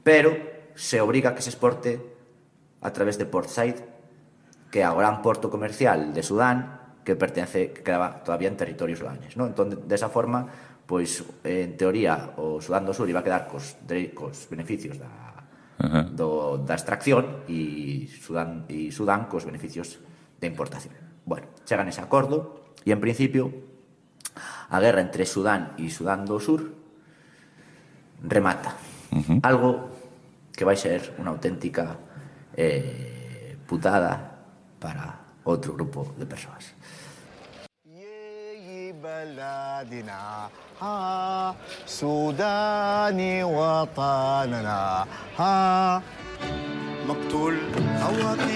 pero se obriga a que se exporte a través de Port Said, que é o gran porto comercial de Sudán, que quedaba todavía en territorios sudaneses, ¿no? Entón, desa forma, pois, en teoría, o Sudán do Sur iba a quedar cos beneficios da extracción e Sudán cos beneficios de importación. Bueno, chegan ese acordo e, en principio, a guerra entre Sudán e Sudán do Sur remata. Algo que vai ser unha auténtica putada para outro grupo de persoas. بلادنا ها سوداني وطننا ها مقتول